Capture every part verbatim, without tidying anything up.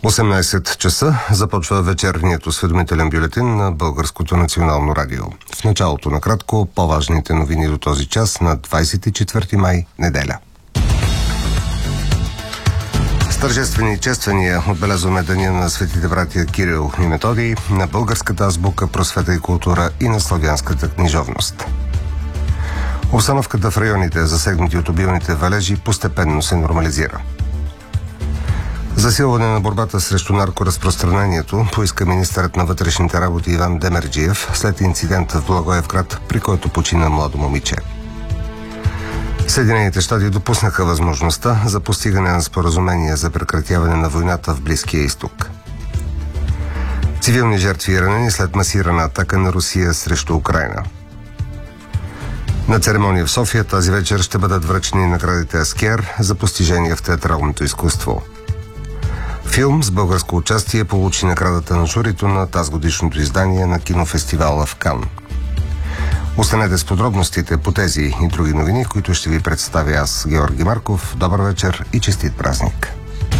осемнайсет часа започва вечерният осведомителен бюлетин на Българското национално радио. В началото на кратко по-важните новини до този час на двайсет и четвърти май, неделя. С тържествени чествания отбелязваме деня на светите братия Кирил и Методий, на българската азбука, просвета и култура и на славянската книжовност. Обстановката в районите, засегнати от обилните валежи, постепенно се нормализира. Засилване на борбата срещу наркоразпространението поиска министърът на вътрешните работи Иван Демерджиев след инцидента в Благоевград, при който почина младо момиче. Съединените щати допуснаха възможността за постигане на споразумение за прекратяване на войната в Близкия изток. Цивилни жертви и ранени след масирана атака на Русия срещу Украйна. На церемония в София тази вечер ще бъдат връчени наградите Аскер за постижения в театралното изкуство. Филм с българско участие получи наградата на журито на тазгодишното издание на кинофестивала в Кан. Останете с подробностите по тези и други новини, които ще ви представя аз, Георги Марков. Добър вечер и честит празник!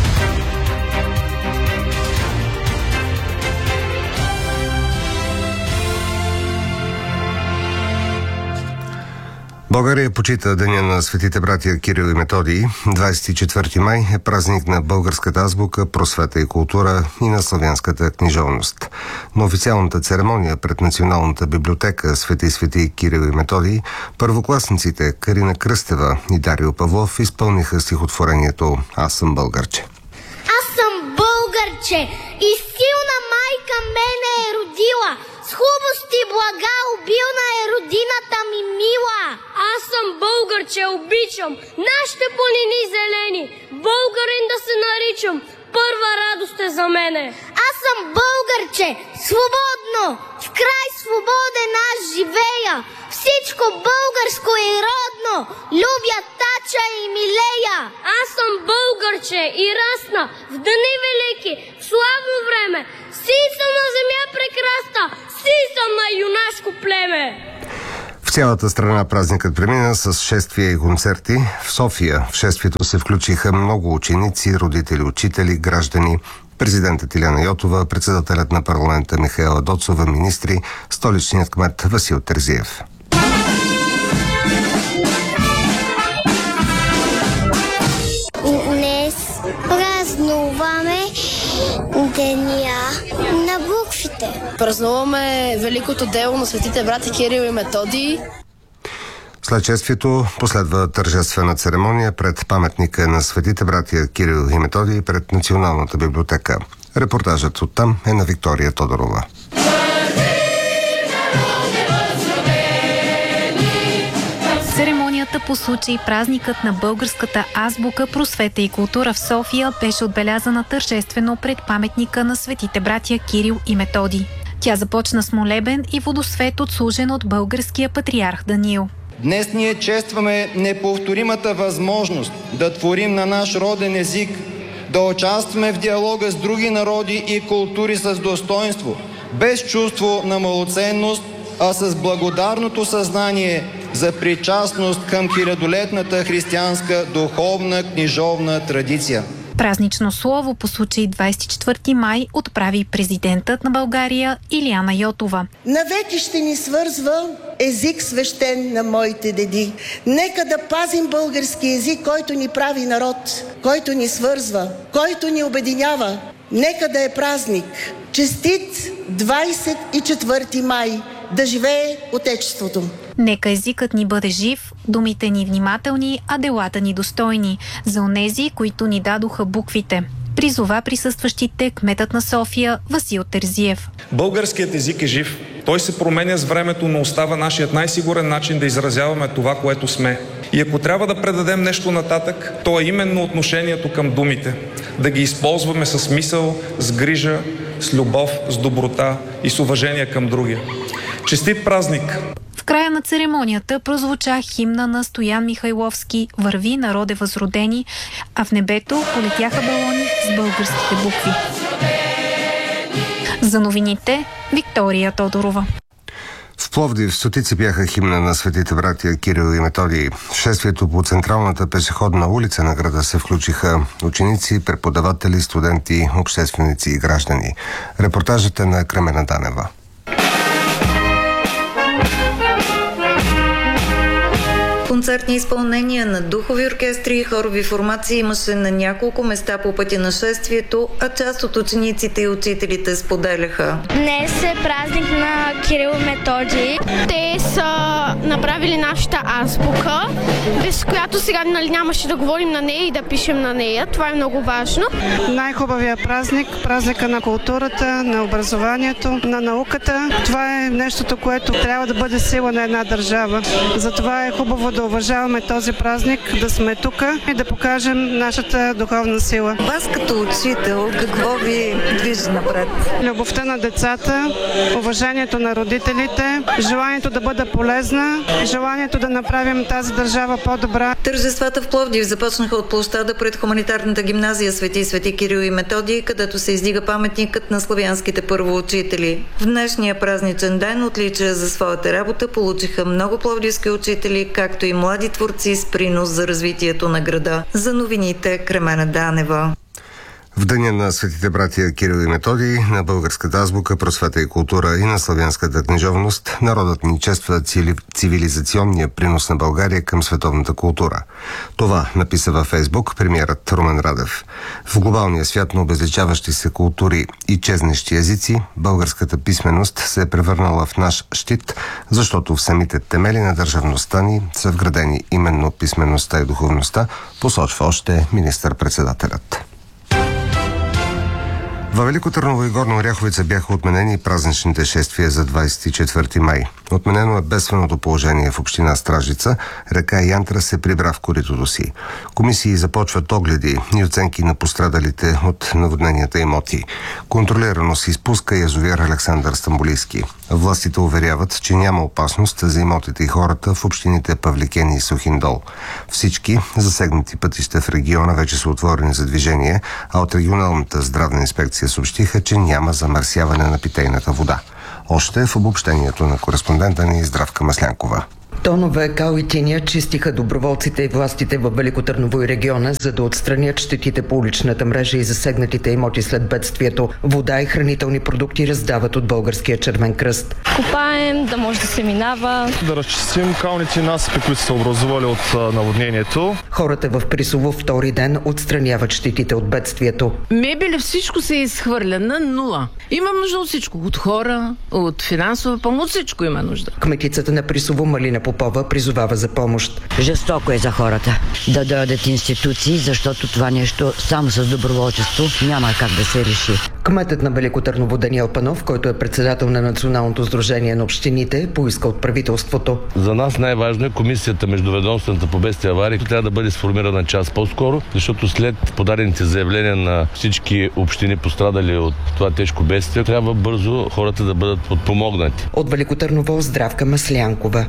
България почита деня на светите братия Кирил и Методий. двайсет и четвърти май е празник на българската азбука, просвета и култура и на славянската книжовност. На официалната церемония пред Националната библиотека Свети свети Кирил и Методий първокласниците Карина Кръстева и Дарио Павлов изпълниха стихотворението «Аз съм българче». Аз съм българче и силна майка мене е родила. С хубости блага обилна е родината ми мила. Аз съм българче, обичам нашите планини зелени. Българин да се наричам, първа радост е за мене. Аз съм българче, свободно, в край свободен аз живея. Всичко българско и родно, любя тача и милея. Аз съм българче и расна в дни велики, в славно време. Си съм на земя прекрасна, си съм на юнашко племе. В цялата страна празникът премина с шествия и концерти. В София в шествието се включиха много ученици, родители, учители, граждани, президентът Илияна Йотова, председателят на парламента Михаела Доцова, министри, столичният кмет Васил Терзиев. Днес празнуваме деня на буквите. Празнуваме великото дело на светите брати Кирил и Методий. След чествието последва тържествена церемония пред паметника на светите братия Кирил и Методий пред Националната библиотека. Репортажът оттам е на Виктория Тодорова. Церемонията по случай празникът на българската азбука, просвета и култура в София беше отбелязана тържествено пред паметника на светите братия Кирил и Методий. Тя започна с молебен и водосвет, отслужен от българския патриарх Даниил. Днес ние честваме неповторимата възможност да творим на наш роден език, да участваме в диалога с други народи и култури с достоинство, без чувство на малоценност, а с благодарното съзнание за причастност към хилядолетната християнска духовна книжовна традиция. Празнично слово по случай двайсет и четвърти май отправи президентът на България Илияна Йотова. Навеки ще ни свързва език свещен на моите деди. Нека да пазим български език, който ни прави народ, който ни свързва, който ни обединява. Нека да е празник. Честит двайсет и четвърти май! Да живее Отечеството! Нека езикът ни бъде жив, думите ни внимателни, а делата ни достойни. За онези, които ни дадоха буквите. Призова присъстващите кметът на София Васил Терзиев. Българският език е жив. Той се променя с времето, но остава нашият най-сигурен начин да изразяваме това, което сме. И ако трябва да предадем нещо нататък, то е именно отношението към думите. Да ги използваме с мисъл, с грижа, с любов, с доброта и с уважение към другия. Честит празник! В края на церемонията прозвуча химна на Стоян Михайловски «Върви, народе възродени», а в небето полетяха балони с българските букви. За новините Виктория Тодорова. В Пловдив стотици бяха химна на светите братия Кирил и Методий. В шествието по централната пешеходна улица на града се включиха ученици, преподаватели, студенти, общественици и граждани. Репортажът е на Кремена Данева. Концертни изпълнения на духови оркестри и хорови формации имаше на няколко места по пътя на шествието, а част от учениците и учителите споделяха. Днес е празник на Кирил и Методий. Те са направили нашата азбука, без която сега нали, нямаше да говорим на нея и да пишем на нея. Това е много важно. Най-хубавия празник, празника на културата, на образованието, на науката. Това е нещото, което трябва да бъде сила на една държава. Затова е хубаво да уважаваме този празник, да сме тук и да покажем нашата духовна сила. Вас като учител, какво ви движи напред? Любовта на децата, уважението на родителите, желанието да бъда полезна, желанието да направим тази държава по-добра. Тържествата в Пловдив започнаха от площада пред хуманитарната гимназия Свети Свети Кирил и Методий, където се издига паметникът на славянските първоучители. В днешния празничен ден отличие за своята работа получиха много пловдивски учители, както и млади творци с принос за развитието на града. За новините Кремена Данева. В деня на светите братия Кирил и Методий, на българската азбука, просвета и култура и на славянската книжовност, народът ни чества цивилизационния принос на България към световната култура. Това написа във Фейсбук премиерът Румен Радев. В глобалния свят на обезличаващи се култури и чезнещи езици, българската писменост се е превърнала в наш щит, защото в самите темели на държавността ни са вградени именно писмеността и духовността, посочва още министър-председателят. Във Велико Търново и Горна Оряховица бяха отменени празничните шествия за двадесет и четвърти май. Отменено е бедственото положение в община Стражица. Река Янтра се прибра в коритото си. Комисии започват огледи и оценки на пострадалите от наводненията имоти. Контролирано се изпуска язовир Александър Стамболийски. Властите уверяват, че няма опасност за имотите и хората в общините Павликени и Сухиндол. Всички засегнати пътища в региона вече са отворени за движение, а от регионалната здравна инспекция съобщиха, че няма замърсяване на питейната вода. Още в обобщението на кореспондента ни Здравка Маслянкова. Тонове кал и тиня чистиха доброволците и властите във Велико Търново и региона, за да отстранят щетите по уличната мрежа и засегнатите имоти след бедствието. Вода и хранителни продукти раздават от Българския червен кръст. Копаем, да може да се минава. Да разчистим калните насипи, които са образували от наводнението. Хората в Присово втори ден отстраняват щетите от бедствието. Мебели, всичко се изхвърля на нула. Имам нужда от всичко. От хора, от финансова помощ, от всичко има нужда. Кметицата на Присово Малина Попова призовава за помощ. Жестоко е за хората да дойдат институции, защото това нещо само с доброволчество няма как да се реши. Кметът на Велико Търново Даниел Панов, който е председател на Националното сдружение на общините, поиска от правителството. За нас най-важно е комисията междуведомствената по бедствия и аварии, трябва да бъде сформирана час по-скоро, защото след подадените заявления на всички общини пострадали от това тежко бедствие, трябва бързо хората да бъдат подпомогнати. От Велико Търново Здравка Маслянкова.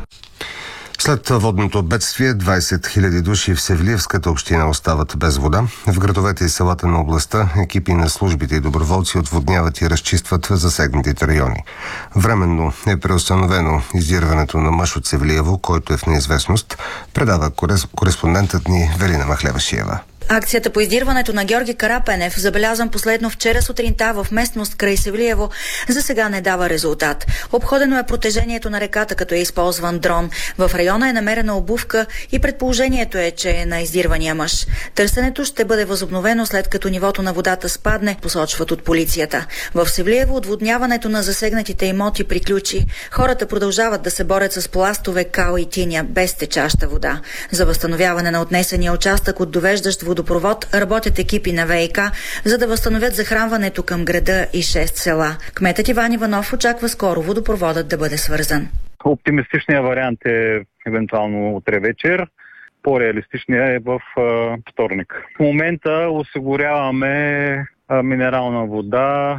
След водното бедствие двадесет хиляди души в Севлиевската община остават без вода. В градовете и селата на областта екипи на службите и доброволци отводняват и разчистват засегнатите райони. Временно е преустановено издирването на мъж от Севлиево, който е в неизвестност, предава кореспондентът ни Велина Махлевашиева. Акцията по издирването на Георги Карапенев, забелязан последно вчера сутринта в местност край Севлиево, за сега не дава резултат. Обходено е протежението на реката, като е използван дрон. В района е намерена обувка и предположението е, че е на издирвания мъж. Търсенето ще бъде възобновено след като нивото на водата спадне, посочват от полицията. В Севлиево отводняването на засегнатите имоти приключи. Хората продължават да се борят с пластове кал и тиня без течаща вода. За възстановяване на отнесения участък от довеждащ водопровод работят екипи на ВиК, за да възстановят захранването към града и шест села. Кметът Иван Иванов очаква скоро водопроводът да бъде свързан. Оптимистичният вариант е евентуално утре вечер. По-реалистичният е в а, вторник. В момента осигуряваме а, минерална вода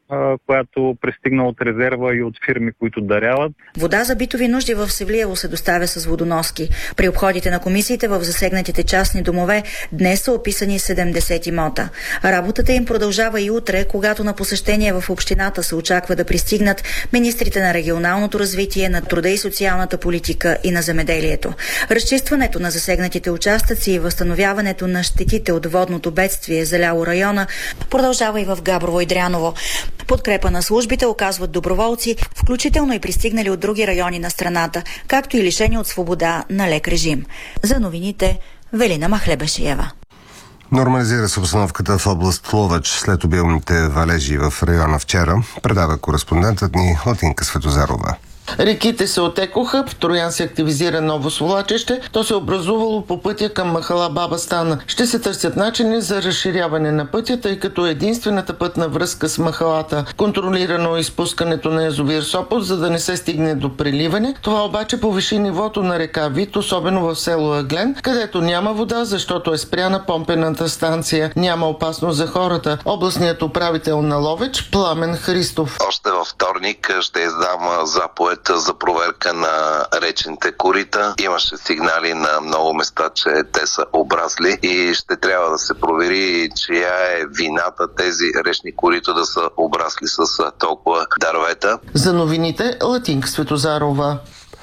която пристигна от резерва и от фирми, които даряват. Вода за битови нужди в Севлиево се доставя с водоноски. При обходите на комисиите в засегнатите частни домове днес са описани седемдесет имота. Работата им продължава и утре, когато на посещение в общината се очаква да пристигнат министрите на регионалното развитие, на труда и социалната политика и на земеделието. Разчистването на засегнатите участъци и възстановяването на щетите от водното бедствие, заляло района, продължава и в Габрово и Дряново. Подкрепа на службите оказват доброволци, включително и пристигнали от други райони на страната, както и лишени от свобода на лек режим. За новините Велина Махлебешиева. Нормализира се обстановката в област Ловеч след обилните валежи в района вчера, предава кореспондентът ни Латинка Светозарова. Реките се отекоха, в Троян се активизира ново свлачище, то се образувало по пътя към махала Баба Стана. Ще се търсят начини за разширяване на пътя, тъй като единствената пътна връзка с махалата контролирано изпускането на язовир Сопот, за да не се стигне до преливане. Това обаче повиши нивото на река Вит, особено в село Аглен, където няма вода, защото е спряна помпената станция. Няма опасност за хората. Областният управител на Ловеч Пламен Христов. Още във вторник ще издам заповед за проверка на речните корита. Имаше сигнали на много места, че те са обрасли и ще трябва да се провери чия е вината тези речни корита да са обрасли с толкова дървета. За новините Латинка Светозарова.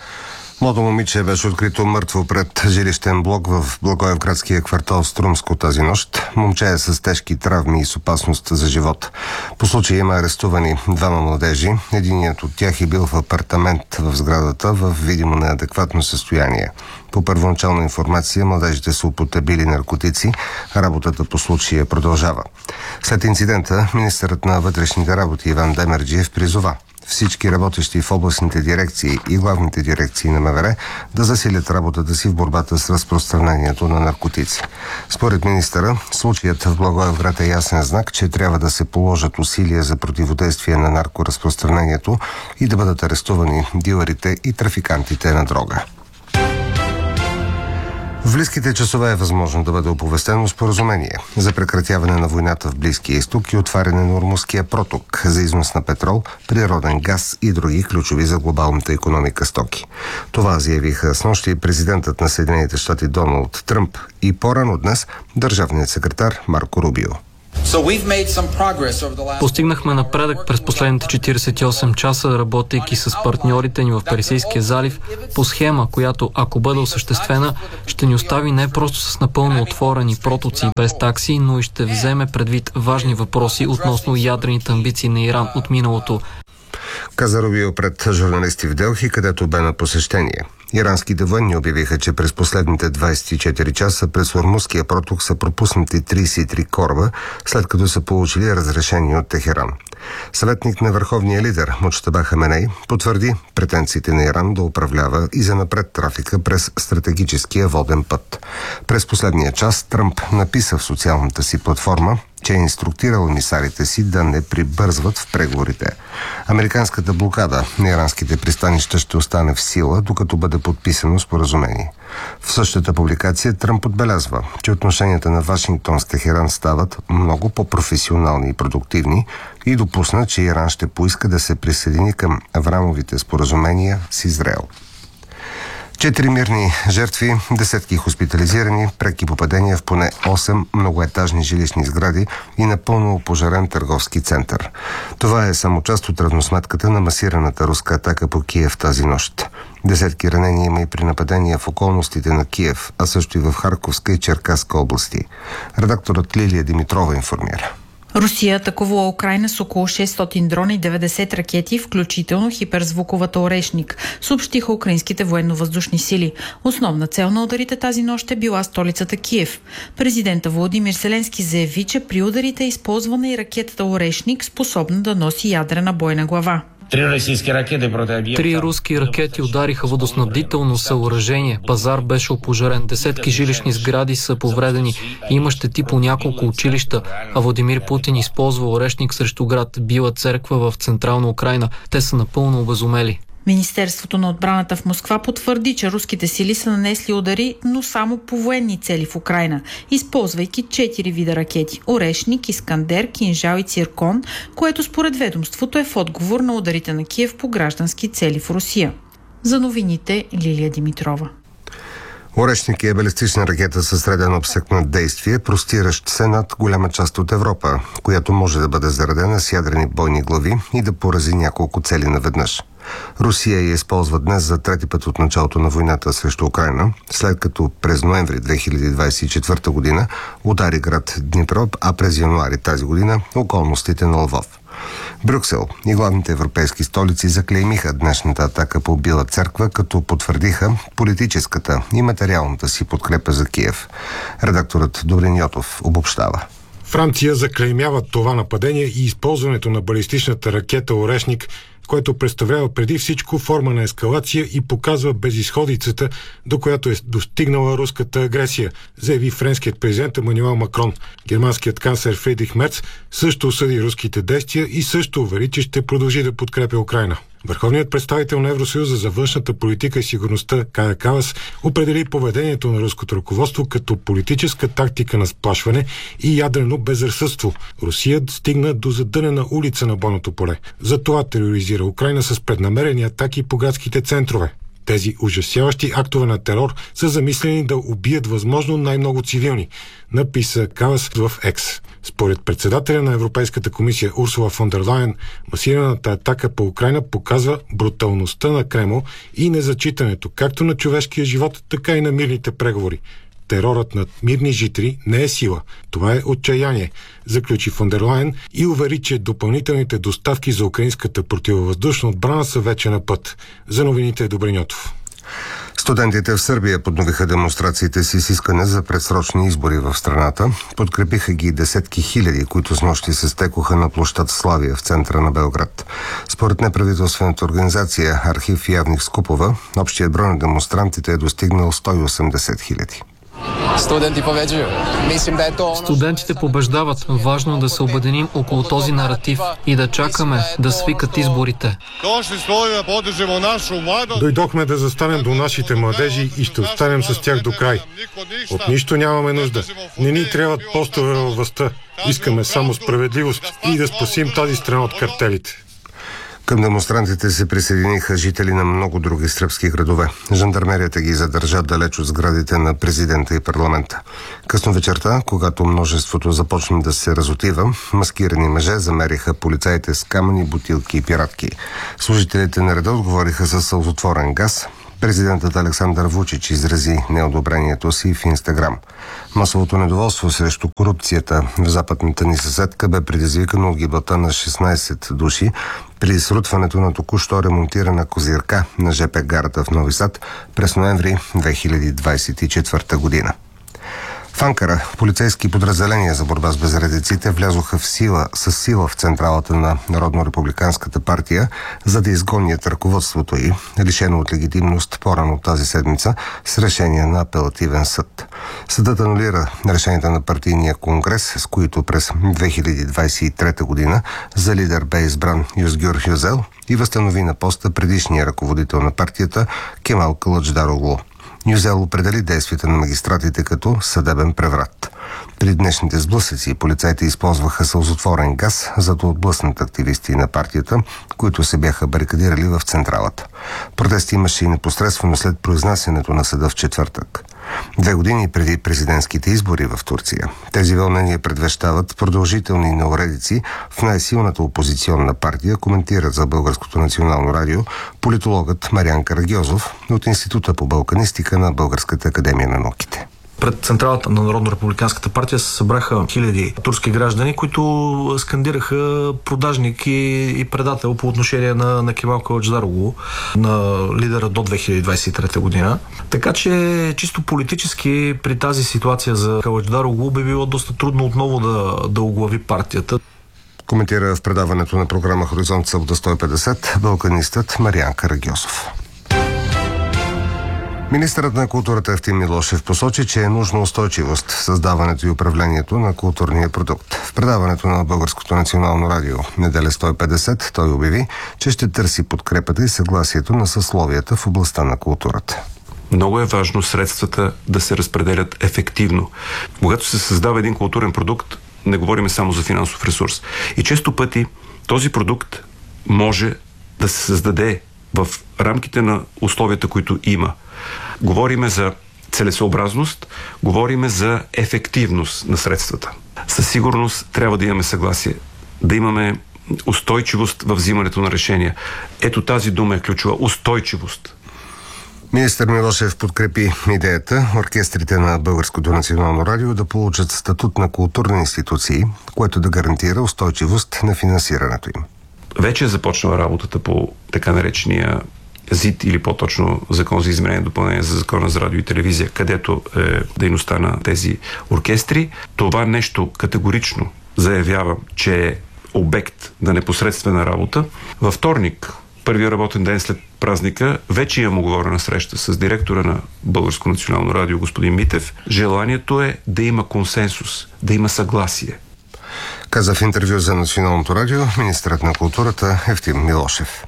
Младо момиче беше открито мъртво пред жилищен блок в Благоевградския квартал Струмско тази нощ. Момче е с тежки травми и с опасност за живот. По случая има арестувани двама младежи. Единият от тях е бил в апартамент в сградата в видимо неадекватно състояние. По първоначална информация, младежите са употребили наркотици. Работата по случая продължава. След инцидента, министърът на вътрешните работи Иван Демерджиев призова всички работещи в областните дирекции и главните дирекции на МВР да засилят работата си в борбата с разпространението на наркотици. Според министъра, случаят в Благоевград е ясен знак, че трябва да се положат усилия за противодействие на наркоразпространението и да бъдат арестувани дилърите и трафикантите на дрога. В близките часове е възможно да бъде оповестено споразумение за прекратяване на войната в Близкия изток и отваряне на Ормузския проток за износ на петрол, природен газ и други ключови за глобалната икономика стоки. Това заявиха снощи президентът на Съединените щати Доналд Тръмп и по-рано днес държавният секретар Марко Рубио. Постигнахме напредък през последните четиридесет и осем часа, работейки с партньорите ни в Персийския залив по схема, която, ако бъде осъществена, ще ни остави не просто с напълно отворени протоци без такси, но и ще вземе предвид важни въпроси относно ядрените амбиции на Иран от миналото. Каза Рубио пред журналисти в Делхи, където бе на посещение. Иранските военни обявиха, че през последните двадесет и четири часа през Ормузския проток са пропуснати тридесет и три кораба, след като са получили разрешение от Техеран. Съветник на върховния лидер Муджтаба Хаменей потвърди претенциите на Иран да управлява и занапред трафика през стратегическия воден път. През последния час Тръмп написа в социалната си платформа, че е инструктирал емисарите си да не прибързват в преговорите. Американската блокада на иранските пристанища ще остане в сила, докато бъде подписано споразумение. В същата публикация Тръмп отбелязва, че отношенията на Вашингтон с Техеран стават много по-професионални и продуктивни и допусна, че Иран ще поиска да се присъедини към Аврамовите споразумения с Израел. Четири мирни жертви, десетки хоспитализирани, преки попадения в поне осем многоетажни жилищни сгради и напълно опожарен търговски център. Това е само част от равносметката на масираната руска атака по Киев тази нощ. Десетки ранени има и при нападения в околностите на Киев, а също и в Харковска и Черкаска области. Редакторът Лилия Димитрова информира. Русия атакувала Украйна с около шестстотин дрона и деветдесет ракети, включително хиперзвуковата Орешник, съобщиха украинските военно-въздушни сили. Основна цел на ударите тази нощ е била столицата Киев. Президента Володимир Зеленски заяви, че при ударите е използвана и ракетата Орешник, способна да носи ядрена бойна глава. Три руски ракети удариха водоснабдително съоръжение. Пазар беше опожарен. Десетки жилищни сгради са повредени. Има щети по няколко училища. А Владимир Путин използва Орешник срещу град Била църква в централна Украйна. Те са напълно обезумели. Министерството на отбраната в Москва потвърди, че руските сили са нанесли удари, но само по военни цели в Украйна, използвайки четири вида ракети – Орешник, Искандер, Кинжал и Циркон, което според ведомството е в отговор на ударите на Киев по граждански цели в Русия. За новините Лилия Димитрова. Орешник е балистична ракета със среден обсек на действие, простиращ се над голяма част от Европа, която може да бъде заредена с ядрени бойни глави и да порази няколко цели наведнъж. Русия я използва днес за трети път от началото на войната срещу Украйна, след като през ноември две хиляди двадесет и четвърта година удари град Днипро, а през януари тази година околностите на Лвов. Брюксел и главните европейски столици заклеймиха днешната атака по Била църква, като потвърдиха политическата и материалната си подкрепа за Киев. Редакторът Добрин Йотов обобщава. Франция заклеймява това нападение и използването на балистичната ракета Орешник, което представлява преди всичко форма на ескалация и показва безизходицата, до която е достигнала руската агресия, заяви френският президент Емануел Макрон. Германският канцлер Фридрих Мерц също осъди руските действия и също увери, че ще продължи да подкрепя Украйна. Върховният представител на Евросъюза за външната политика и сигурността Кая Калас определи поведението на руското ръководство като политическа тактика на сплашване и ядрено безразсъдство. Русия стигна до задънена улица на бойното поле. Затова тероризира Украйна с преднамерени атаки по градските центрове. Тези ужасяващи актове на терор са замислени да убият възможно най-много цивилни, написа Калас в Екс. Според председателя на Европейската комисия Урсула фон дер Лайен, масираната атака по Украйна показва бруталността на Кремъл и незачитането както на човешкия живот, така и на мирните преговори. Терорът над мирни жители не е сила. Това е отчаяние, заключи фон дер Лайен и увери, че допълнителните доставки за украинската противовъздушна отбрана са вече на път. За новините е Добрин Йотов. Студентите в Сърбия подновиха демонстрациите си с искане за предсрочни избори в страната. Подкрепиха ги десетки хиляди, които с нощи се стекоха на площад Славия в центъра на Белград. Според неправителствената организация Архив явних скупова, общият брой на демонстрантите е достигнал сто и осемдесет хиляди. Студенти побеđuju. Mislim da je to ono... Студентите побеждават. Важно е да се обединим около този наратив и да чакаме да свикат изборите. Дойдохме да застанем до нашите младежи и ще останем с тях до край. От нищо нямаме нужда. Не ни трябват постове във властта. Искаме само справедливост и да спасим тази страна от картелите. Към демонстрантите се присъединиха жители на много други сръбски градове. Жандармерията ги задържа далеч от сградите на президента и парламента. Късно вечерта, когато множеството започна да се разотива, маскирани мъже замериха полицаите с камъни, бутилки и пиратки. Служителите на реда отговориха със сълзотворен газ. Президентът Александър Вучич изрази неодобрението си в Инстаграм. Масовото недоволство срещу корупцията в западната ни съседка бе предизвикано от гибелта на шестнадесет души при срутването на току-що ремонтирана козирка на ЖП гарата в Нови Сад през ноември две хиляди двадесет и четвърта година. В Анкара полицейски подразделения за борба с безредиците влязоха в сила, с сила в централата на Народно-републиканската партия, за да изгонят ръководството й, лишено от легитимност по-рано тази седмица, с решение на апелативен съд. Съдът анулира решенията на партийния конгрес, с които през две хиляди двадесет и трета година за лидер бе избран Юзгюр Юзел и възстанови на поста предишния ръководител на партията Кемал Кылычдароглу. Юзел определи действията на магистратите като съдебен преврат. При днешните сблъсъци полицаите използваха сълзотворен газ, за да отблъснат активисти на партията, които се бяха барикадирали в централата. Протести имаше и непосредствено след произнасянето на съда в четвъртък. Две години преди президентските избори в Турция. Тези вълнения предвещават продължителни неуредици в най-силната опозиционна партия, коментира за Българското национално радио политологът Мариан Карагьозов от Института по балканистика на Българската академия на науките. Пред централата на Народно-републиканската партия се събраха хиляди турски граждани, които скандираха продажник и, и предател по отношение на, на Кемал Кылычдароглу, на лидера до две хиляди двадесет и трета година. Така че чисто политически при тази ситуация за Кылычдароглу би било доста трудно отново да, да оглави партията. Коментира в предаването на програма Хоризонт Събота сто и петдесет балканистът Мариан Карагьосов. Министърът на културата Евтим Милошев посочи, че е нужна устойчивост в създаването и управлението на културния продукт. В предаването на Българското национално радио неделя сто и петдесет той обяви, че ще търси подкрепата и съгласието на съсловията в областта на културата. Много е важно средствата да се разпределят ефективно. Когато се създава един културен продукт, не говорим само за финансов ресурс. И често пъти този продукт може да се създаде в рамките на условията, които има. Говориме за целесъобразност, говориме за ефективност на средствата. Със сигурност трябва да имаме съгласие, да имаме устойчивост в взимането на решения. Ето тази дума е ключова – устойчивост. Министър Милошев подкрепи идеята оркестрите на Българското национално радио да получат статут на културни институции, което да гарантира устойчивост на финансирането им. Вече е започнала работата по така наречения ЗИД или по-точно Закон за изменение и допълнение за Закона за радио и телевизия, където е дейността на тези оркестри. Това нещо категорично заявявам, че е обект на непосредствена работа. Във вторник, първия работен ден след празника, вече имам оговорена среща с директора на Българско национално радио господин Митев. Желанието е да има консенсус, да има съгласие. Каза в интервю за Националното радио министърът на културата Евтим Милошев.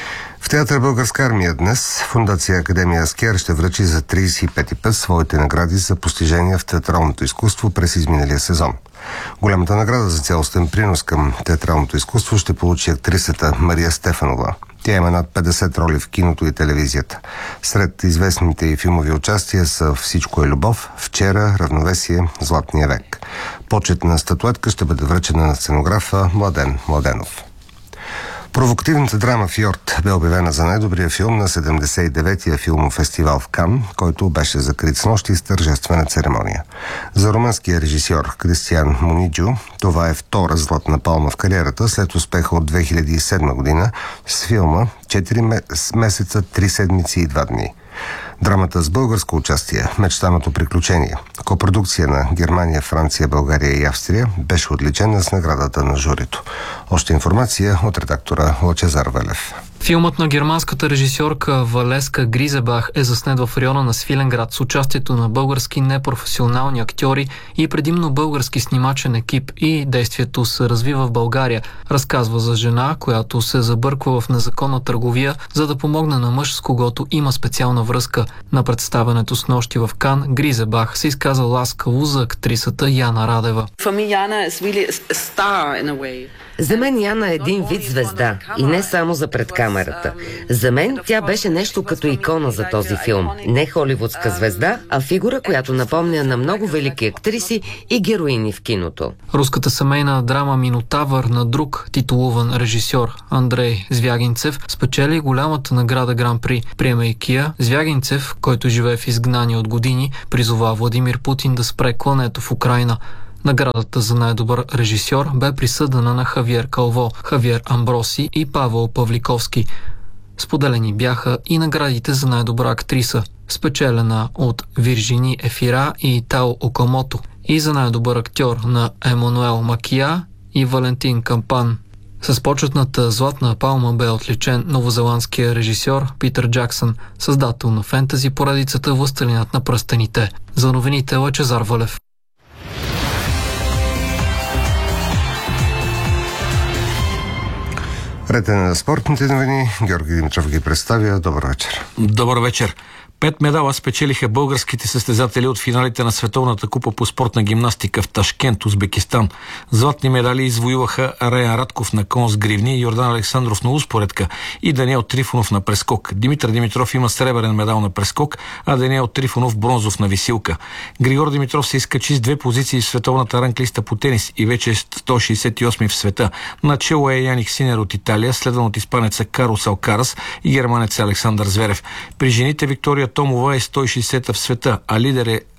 В театър Българска армия днес Фондация Академия Аскер ще връчи за тридесет и пети път своите награди за постижения в театралното изкуство през изминалия сезон. Голямата награда за цялостен принос към театралното изкуство ще получи актрисата Мария Стефанова. Тя има над петдесет роли в киното и телевизията. Сред известните и филмови участия са "Всичко е любов", "Вчера", "Равновесие", "Златния век". Почетна статуетка ще бъде връчена на сценографа Младен Младенов. Провокативната драма "Фьорд" бе обявена за най-добрия филм на седемдесет и деветия филмов фестивал в Кан, който беше закрит снощи с тържествена церемония. За румънския режисьор Кристиан Муниджо това е втора златна палма в кариерата след успеха от две хиляди и седма година с филма четири месеца, три седмици и два дни. Драмата с българско участие "Мечтаното приключение", копродукция на Германия, Франция, България и Австрия, беше отличена с наградата на журито. Още информация от редактора Лъчезар Велев. Филмът на германската режисьорка Валеска Гризебах е заснет в района на Свиленград с участието на български непрофесионални актьори и предимно български снимачен екип, и действието се развива в България. Разказва за жена, която се забърква в незаконна търговия, за да помогне на мъж, с когото има специална връзка. На представянето с нощи в Кан Гризебах се изказа ласкаво за актрисата Яна Радева. За мен Яна е един вид звезда и не само за пред камерата. За мен тя беше нещо като икона за този филм. Не холивудска звезда, а фигура, която напомня на много велики актриси и героини в киното. Руската семейна драма "Минотавър" на друг титулуван режисьор Андрей Звягинцев спечели голямата награда Гран-при. Приемайки я, Звягинцев, който живее в изгнание от години, призова Владимир Путин да спре клането в Украйна. Наградата за най-добър режисьор бе присъдена на Хавиер Калво, Хавиер Амброси и Павел Павликовски. Споделени бяха и наградите за най-добра актриса, спечелена от Виржини Ефира и Тао Окамото, и за най-добър актьор на Емануел Макия и Валентин Кампан. С почетната златна палма бе отличен новозеландския режисьор Питър Джаксън, създател на фентази поредицата "Властелинът на пръстените". За новините Лъчезар Валев. Ред на спортните новини. Георги Димитров ги представя. Добър вечер. Добър вечер. Пет медала спечелиха българските състезатели от финалите на Световната купа по спортна гимнастика в Ташкент, Узбекистан. Златни медали извоюваха Реян Радков на кон с гривни, Йордан Александров на успоредка и Даниел Трифонов на прескок. Димитър Димитров има сребърен медал на прескок, а Даниел Трифонов бронзов на висилка. Григор Димитров се изкачи с две позиции в световната ранглиста по тенис и вече е сто шейсет и осми в света. Начело е Яник Синер от Италия, следван от испанеца Карлос Алкарас и германеца Александър Зверев. При жените Виктория Томова е сто и шейсета в света, а лидер е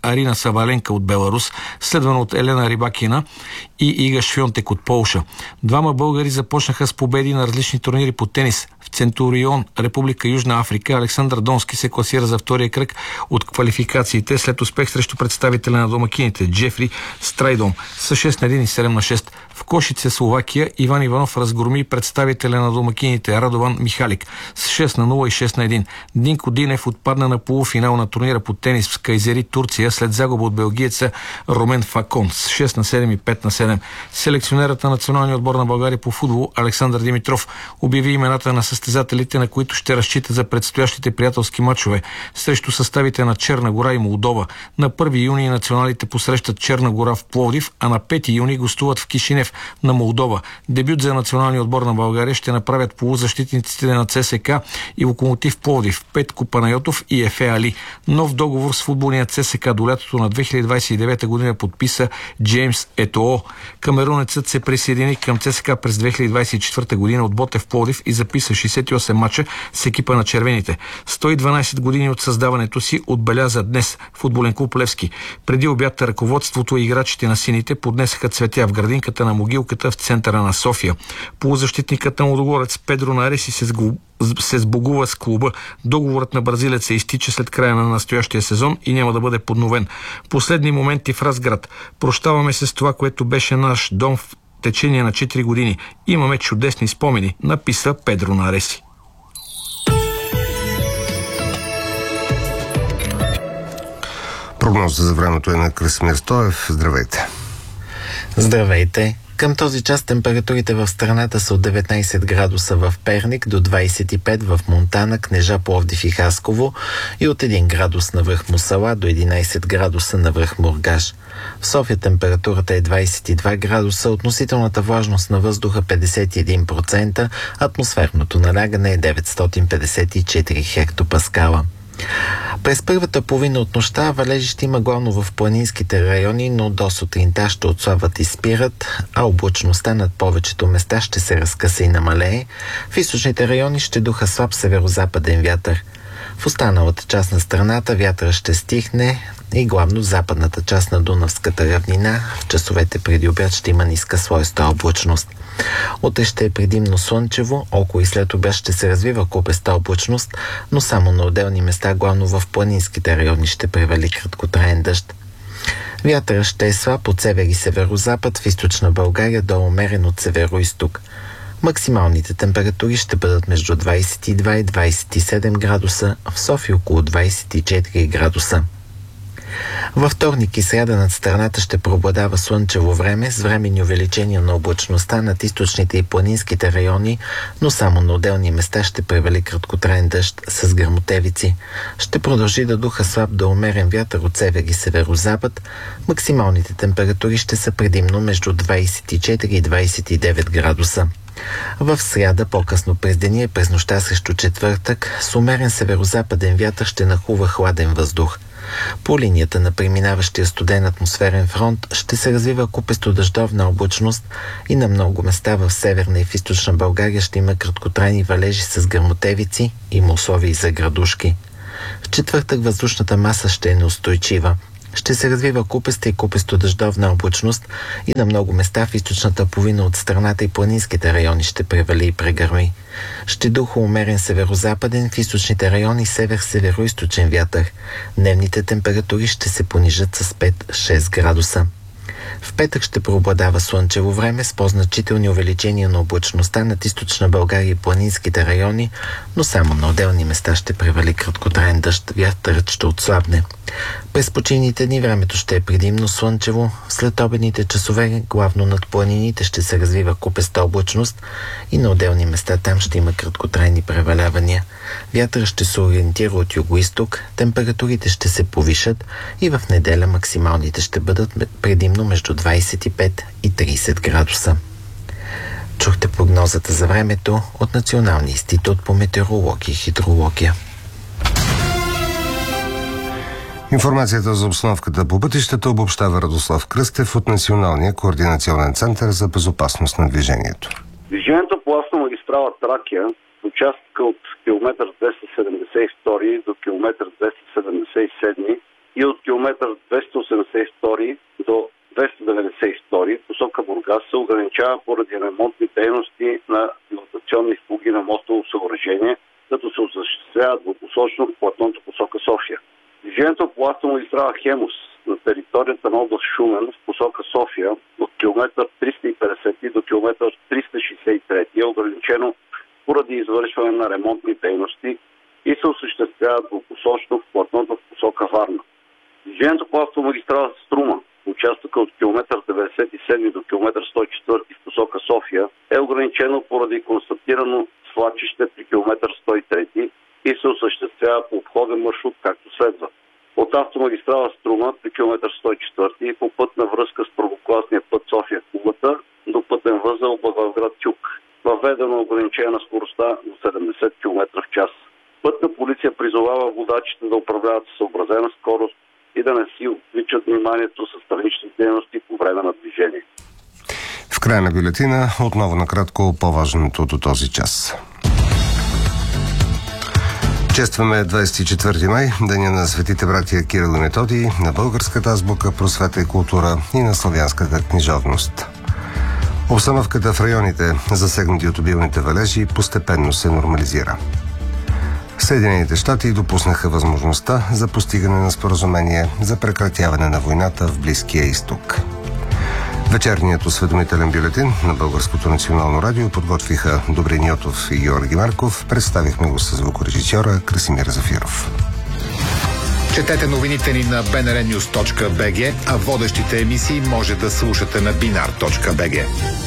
Арина Сабаленка от Беларус, следвана от Елена Рибакина и Ига Швионтек от Полша. Двама българи започнаха с победи на различни турнири по тенис. В Центурион, Република Южна Африка, Александър Донски се класира за втория кръг от квалификациите след успех срещу представителя на домакините Джефри Страйдом с шест на едно и седем на шест. В Кошице, Словакия, Иван Иванов разгроми представителя на домакините Радован Михалик с шест на нула и шест на едно. Динко Динев отпадна на полуфинал на турнира по тенис в Кайзери, Турция, след загуба от белгиеца Ромен Факон с шест на седем и пет на седем. Селекционерът на националния отбор на България по футбол Александър Димитров обяви имената на състезателите, на които ще разчита за предстоящите приятелски мачове срещу съставите на Черна гора и Молдова. На първи юни националите посрещат Черна гора в Пловдив, а на пети юни гостуват в Кишинев на Молдова. Дебют за националния отбор на България ще направят полузащитниците на ЦСКА и Локомотив Пловдив, Петко Панайотов и Ефе Али. Нов договор с футболния ЦСКА до лятото на две хиляди двадесет и девета година подписа Джеймс Етоо. Камерунецът се присъедини към ЦСКА през две хиляди двадесет и четвърта година от Ботев Пловдив и записа шейсет и осем мача с екипа на червените. сто и дванадесет години от създаването си отбеляза днес футболен клуб Левски. Преди обяд ръководството и играчите на сините поднесаха цветя в градинката на могилката в центъра на София. Полузащитникът на Лудогорец Педро Нареси се сглоби се сбогува с клуба. Договорът на бразилеца изтича след края на настоящия сезон и няма да бъде подновен. Последни моменти в Разград. Прощаваме се с това, което беше наш дом в течение на четири години. Имаме чудесни спомени, написа Педро Нареси. Прогноза за времето е на Красимир Стоев. Здравейте. Здравейте. Към този час температурите в страната са от деветнадесет градуса в Перник до двадесет и пет в Монтана, Кнежа, Пловдив и Хасково и от един градус на връх Мусала до единадесет градуса на връх Мургаш. В София температурата е двадесет и два градуса, относителната влажност на въздуха петдесет и един процента, атмосферното налягане е деветстотин петдесет и четири хектопаскала. През първата половина от нощта валежи ще има главно в планинските райони, но до сутринта ще отслабват и спират, а облачността над повечето места ще се разкъса и намалее. В източните райони ще духа слаб северо-западен вятър. В останалата част на страната вятъра ще стихне и главно в западната част на Дунавската равнина в часовете преди обяд ще има ниска слоеста облачност. Утре ще е предимно слънчево, около и след обяд ще се развива купеста облачност, но само на отделни места, главно в планинските райони, ще превали краткотраен дъжд. Вятърът ще е слаб от север и северо-запад, в източна България до умерен от северо-исток. Максималните температури ще бъдат между двадесет и два и двадесет и седем градуса, в София около двадесет и четири градуса. Във вторник и сряда над страната ще преобладава слънчево време с временни увеличения на облачността над източните и планинските райони, но само на отделни места ще превали краткотраен дъжд с гръмотевици. Ще продължи да духа слаб до умерен вятър от север и северо-запад. Максималните температури ще са предимно между двадесет и четири и двадесет и девет градуса. В сряда, по-късно през деня и през нощта срещу четвъртък, с умерен северо-западен вятър ще нахлува хладен въздух. По линията на преминаващия студен атмосферен фронт ще се развива купесто дъждовна облачност и на много места в северна и в източна България ще има краткотрайни валежи с гръмотевици и условия за градушки. В четвъртък въздушната маса ще е неустойчива. Ще се развива купеста и купесто дъждовна облачност и на много места в източната половина от страната и планинските райони ще превали и прегърми. Ще духа умерен северо-западен, в източните райони север-северо-источен вятър. Дневните температури ще се понижат с пет-шест градуса. В петък ще преобладава слънчево време с по-значителни увеличения на облачността над източна България и планинските райони, но само на отделни места ще превали краткотраен дъжд, вятърът ще отслабне. През почивните дни времето ще е предимно слънчево, след обедните часове главно над планините ще се развива купеста облачност и на отделни места там ще има краткотрайни превалявания. Вятърът ще се ориентира от юго-исток, температурите ще се повишат и в неделя максималните ще бъдат предимно между двадесет и пет и тридесет градуса. Чухте прогнозата за времето от Националния институт по метеорология и хидрология. Информацията за обстановката по пътищата обобщава Радослав Кръстев от Националния координационен център за безопасност на движението. Движението по автомагистрала Тракия, участъка от километър двеста седемдесет и втори до километър двеста седемдесет и седми, и от километър двеста осемдесет и втори до двеста деветдесет и втори посока Бургас се ограничава поради ремонтни дейности на дилатационни фуги на мостово съоръжение, като се осъществява двупосочно в платното посока София. Движението по автомагистрала Хемус на територията на област Шумен в посока София от километър триста и петдесет до километър триста шейсет и три е ограничено поради извършване на ремонтни дейности и се осъществява двупосочно в платното в посока Варна. Движението по автомагистрала Струма, участъка от километър деветдесет и седми до километър сто и четвърти в посока София, е ограничено поради констатирано свлачище при километър сто и трети и се осъществява по обходен маршрут, както следва. От автомагистрала Струма при километър сто и четвърти по пътна връзка с първокласния път София-Кугата до пътен възел Благоевград-Юг. Въведено ограничение на скоростта до седемдесет километра в час. Пътна полиция призовава водачите да управляват със съобразена скорост и да не си отвличат вниманието с странични дейности по време на движение. В края на бюлетина отново накратко по-важното до този час. Честваме двадесет и четвърти май, деня на светите братия Кирил и Методий, на българската азбука, просвета и култура и на славянската книжовност. Обстановката в районите, засегнати от обилните валежи, постепенно се нормализира. Съединените щати допуснаха възможността за постигане на споразумение за прекратяване на войната в Близкия изток. Вечерният осведомителен бюлетин на Българското национално радио подготвиха Добрин Йотов и Георги Марков. Представихме го с звукорежисьора Красимир Зафиров. Четете новините ни на би ен ар нюз точка би джи, а водещите емисии може да слушате на бинар точка би джи.